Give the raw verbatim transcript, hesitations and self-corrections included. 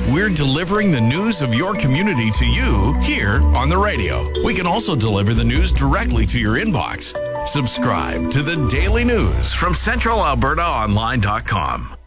we're delivering the news of your community to you here on the radio. We can also deliver the news directly to your inbox. Subscribe to the Daily News from Central Alberta Online dot com.